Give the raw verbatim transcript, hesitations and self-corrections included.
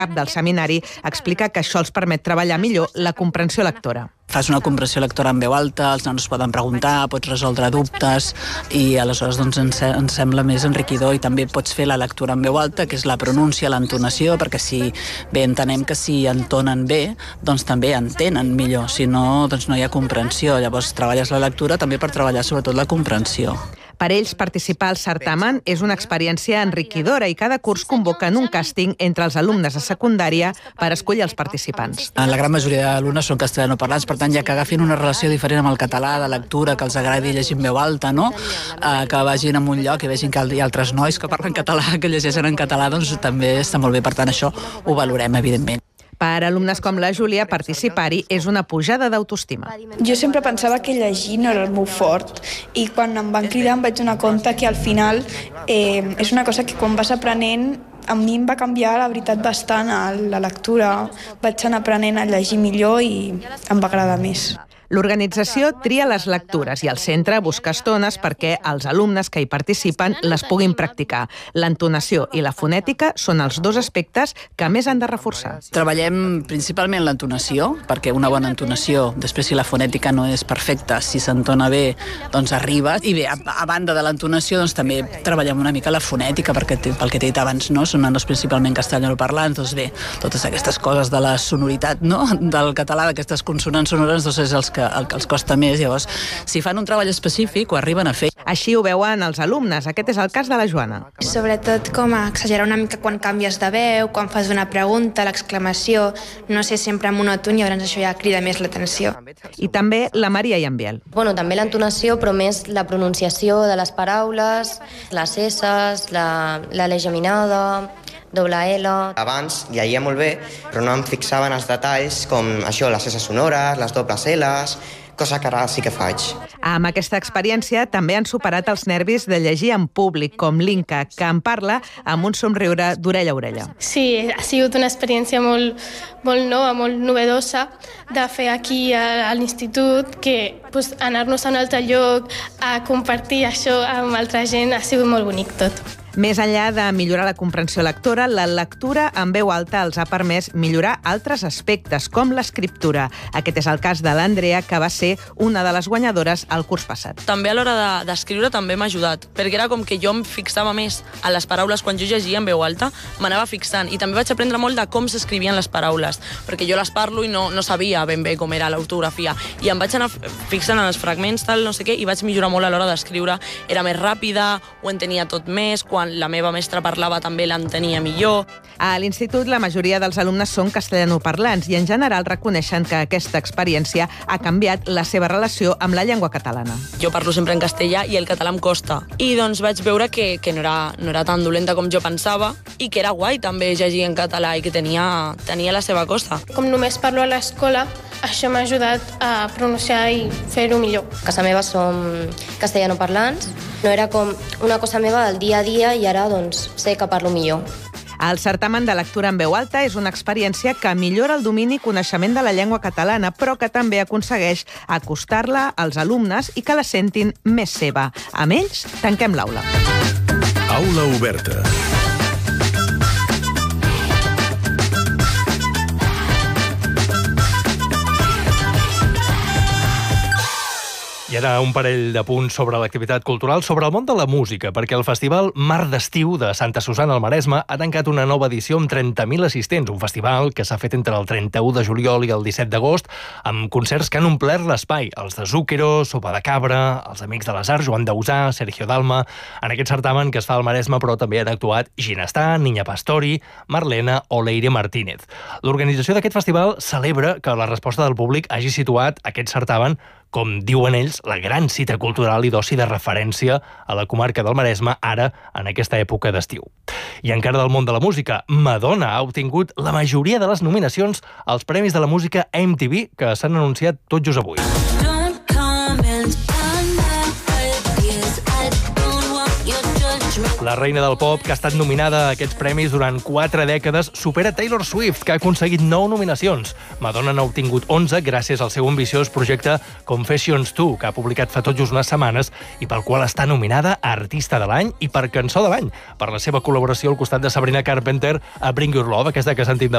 cap del seminari, explica que això els permet treballar millor la comprensió lectora. Fas una comprensió lectora en veu alta, els nanos poden preguntar, pots resoldre dubtes i aleshores doncs, ens, ens sembla més enriquidor, i també pots fer la lectura en veu alta, que és la pronúncia, l'entonació, perquè si bé entenem que si entonen bé, doncs també entenen millor, si no, doncs no hi ha comprensió. Llavors treballes la lectura també per treballar sobretot la comprensió. Per ells, participar al certamen és una experiència enriquidora i cada curs convoquen un càsting entre els alumnes de secundària per escollir els participants. La gran majoria d'alumnes són castellanoparlants, per tant, ja que agafin una relació diferent amb el català, de lectura, que els agradi llegir en veu alta, no? Eh, que vagin a un lloc i vegin que hi ha altres nois que parlen català, que llegeixen en català, doncs també està molt bé. Per tant, això ho valorem, evidentment. Per alumnes com la Júlia, participar-hi és una pujada d'autoestima. Jo sempre pensava que llegir no era el meu fort, i quan em van cridar em vaig donar compte que al final eh, és una cosa que quan vas aprenent a mi em va canviar, la veritat, bastant a la lectura. Vaig anar aprenent a llegir millor i em va agradar més. L'organització tria les lectures i el centre busca estones perquè els alumnes que hi participen les puguin practicar. L'entonació i la fonètica són els dos aspectes que més han de reforçar. Treballem principalment l'entonació, perquè una bona entonació, després si la fonètica no és perfecta, si s'entona bé, doncs arriba. I bé, a, a banda de l'entonació, doncs també treballem una mica la fonètica, perquè pel que t'he dit abans, no? Són nanos principalment castellanoparlants, doncs bé, totes aquestes coses de la sonoritat, no? Del català, d'aquestes consonants sonores, doncs és els que el que els costa més. Llavors, si fan un treball específic, ho arriben a fer. Així ho veuen els alumnes. Aquest és el cas de la Joana. Sobretot com a exagerar una mica quan canvies de veu, quan fas una pregunta, l'exclamació, no sé, sempre monòton, i llavors això ja crida més l'atenció. I també la Maria i en Biel. Bueno, també l'entonació, però més la pronunciació de les paraules, les esses, la, la L geminada, doble L. Abans llegia molt bé, però no em fixava en els detalls com això, les S sonores, les dobles L's, cosa que ara sí que faig. Amb aquesta experiència també han superat els nervis de llegir en públic, com l'Inca, que en parla amb un somriure d'orella a orella. Sí, ha sigut una experiència molt, molt nova, molt novedosa de fer aquí a, a l'institut, que pues, anar-nos a un altre lloc a compartir això amb altra gent ha sigut molt bonic tot. Més enllà de millorar la comprensió lectora, la lectura en veu alta els ha permès millorar altres aspectes, com l'escriptura. Aquest és el cas de l'Andrea, que va ser una de les guanyadores el curs passat. També a l'hora d'escriure de, també m'ha ajudat, perquè era com que jo em fixava més a les paraules quan jo llegia en veu alta, m'anava fixant, i també vaig aprendre molt de com s'escrivien les paraules, perquè jo les parlo i no, no sabia ben bé com era l'ortografia, i em vaig anar fixant en els fragments, tal, no sé què, i vaig millorar molt a l'hora d'escriure. Era més ràpida, ho entenia tot més, quan la meva mestra parlava també l'entenia millor. A l'institut la majoria dels alumnes són castellanoparlants i en general reconeixen que aquesta experiència ha canviat la seva relació amb la llengua catalana. Jo parlo sempre en castellà i el català em costa. I doncs vaig veure que, que no, era, no era tan dolenta com jo pensava i que era guai també llegir en català i que tenia, tenia la seva cosa. Com només parlo a l'escola, això m'ha ajudat a pronunciar i fer-ho millor. A casa meva som castellanoparlants, no era com una cosa meva del dia a dia i ara doncs sé que parlo millor. El certamen de lectura en veu alta és una experiència que millora el domini i coneixement de la llengua catalana, però que també aconsegueix acostar-la als alumnes i que la sentin més seva. Amb ells, tanquem l'aula. Aula oberta. I ara un parell de punts sobre l'activitat cultural, sobre el món de la música, perquè el Festival Mar d'Estiu de Santa Susanna al Maresme ha tancat una nova edició amb trenta mil assistents, un festival que s'ha fet entre el trenta-u de juliol i el disset d'agost, amb concerts que han omplert l'espai, els de Zúquero, Sopa de Cabra, els Amics de les Arts, Joan Dausà, Sergio Dalma. En aquest certamen que es fa al Maresme, però també han actuat Ginestà, Niña Pastori, Marlena o Leire Martínez. L'organització d'aquest festival celebra que la resposta del públic hagi situat aquest certamen, com diuen ells, la gran cita cultural i d'oci de referència a la comarca del Maresme, ara en aquesta època d'estiu. I encara del món de la música, Madonna ha obtingut la majoria de les nominacions als Premis de la Música M T V, que s'han anunciat tot just avui. La reina del pop, que ha estat nominada a aquests premis durant quatre dècades, supera Taylor Swift, que ha aconseguit nou nominacions. Madonna n'ha obtingut onze gràcies al seu ambiciós projecte Confessions dos, que ha publicat fa tot just unes setmanes i pel qual està nominada a Artista de l'Any i per Cançó de l'Any, per la seva col·laboració al costat de Sabrina Carpenter a Bring Your Love, aquesta que sentim de